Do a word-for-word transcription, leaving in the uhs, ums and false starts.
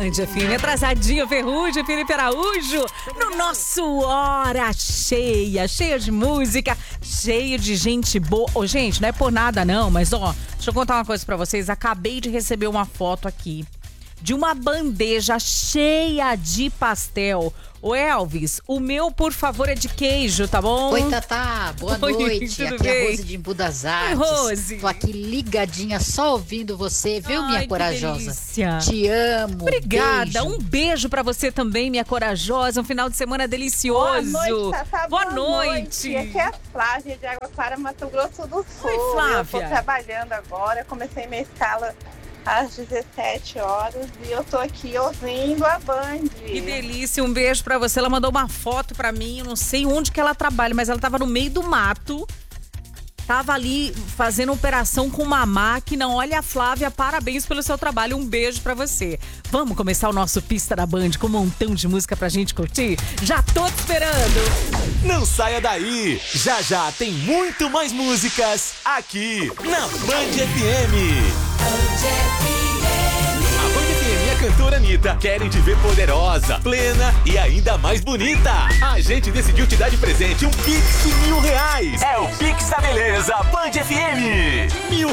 Band F M. Atrasadinho, Ferrugem, Felipe Araújo. No nosso Hora Cheia. Cheia de música, cheia de gente boa. Ô, gente, não é por nada não, mas ó, deixa eu contar uma coisa pra vocês. Acabei de receber uma foto aqui de uma bandeja cheia de pastel. Ô, Elvis, o meu, por favor, é de queijo, tá bom? Oi, Tatá. Boa Oi, noite. tudo Aqui bem? é a Rose de Embu das Artes. Oi, Rose. Tô aqui ligadinha, só ouvindo você, viu, Ai, minha que corajosa? delícia. Te amo. Obrigada, Beijo. um beijo pra você também, minha corajosa. Um final de semana delicioso. Boa noite, Tatá. Boa Boa noite. noite. Aqui é a Flávia de Água Clara, Mato Grosso do Sul. Oi, Flávia. Eu tô trabalhando agora, comecei minha escala às dezessete horas e eu tô aqui ouvindo a Band. Que delícia, um beijo pra você. Ela mandou uma foto pra mim, eu não sei onde que ela trabalha, mas ela tava no meio do mato. Tava ali fazendo operação com uma máquina. Olha, Flávia, parabéns pelo seu trabalho. Um beijo pra você. Vamos começar o nosso Pista da Band com um montão de música pra gente curtir? Já tô te esperando. Não saia daí! Já já tem muito mais músicas aqui na Band F M. A Band F M e a cantora Anitta querem te ver poderosa, plena e ainda mais bonita. A gente decidiu te dar de presente um Pix de mil reais. É o Pix da Beleza Band F M. Mil